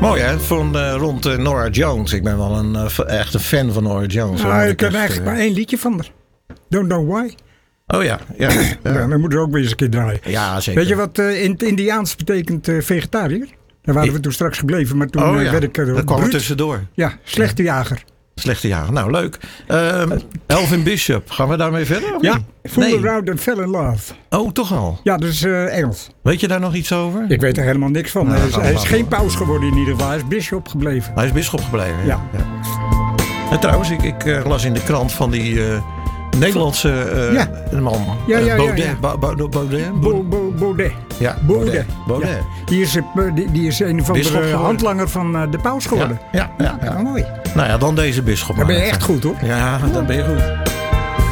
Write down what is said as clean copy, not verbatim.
Mooi hè, rond Norah Jones. Ik ben wel echt een fan van Norah Jones. Ik ken eigenlijk maar 1 liedje van haar. Don't Know Why. Oh ja. Ja, dan moeten we ook weer eens een keer draaien. Ja, zeker. Weet je wat in het Indiaans betekent vegetariër? Daar waren we toen straks gebleven, maar toen werd ik dat kwam er tussendoor. Ja, slechte jager. Slechte jager, nou leuk. Elvin Bishop, gaan we daarmee verder? Ja, Fool Around and Fell in Love. Oh, toch al? Ja, dat is Engels. Weet je daar nog iets over? Ik weet er helemaal niks van. Nou, hij is geen paus geworden in ieder geval. Hij is bisschop gebleven. Hij is bisschop gebleven, ja. En trouwens, ik las in de krant van die Nederlandse man. Baudet. Ja, Baudet. Ja. Die is een van de handlanger van de paus geworden. Ja. Mooi. Nou ja, dan deze bisschop. Dan ben je echt goed hoor. Ja, dan ben je goed.